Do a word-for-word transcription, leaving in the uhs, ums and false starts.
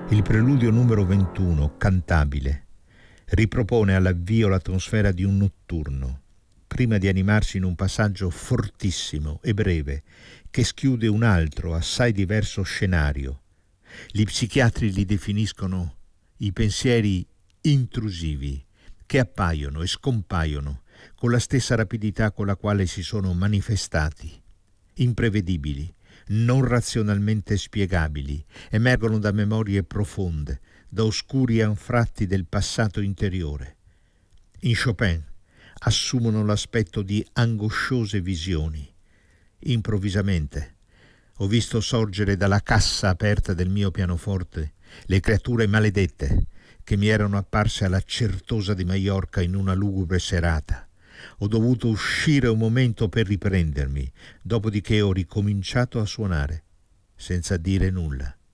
Il preludio numero ventuno, cantabile, ripropone all'avvio l'atmosfera di un notturno, prima di animarsi in un passaggio fortissimo e breve che schiude un altro, assai diverso scenario. Gli psichiatri li definiscono i pensieri intrusivi, che appaiono e scompaiono con la stessa rapidità con la quale si sono manifestati, imprevedibili, non razionalmente spiegabili, emergono da memorie profonde, da oscuri anfratti del passato interiore. In Chopin assumono l'aspetto di angosciose visioni. Improvvisamente ho visto sorgere dalla cassa aperta del mio pianoforte le creature maledette che mi erano apparse alla Certosa di Maiorca in una lugubre serata. Ho dovuto uscire un momento per riprendermi, dopodiché ho ricominciato a suonare, senza dire nulla.